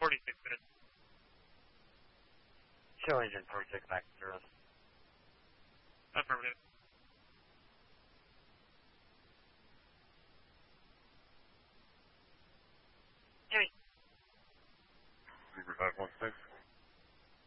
46 minutes. Show engine 46 back to service. Affirmative.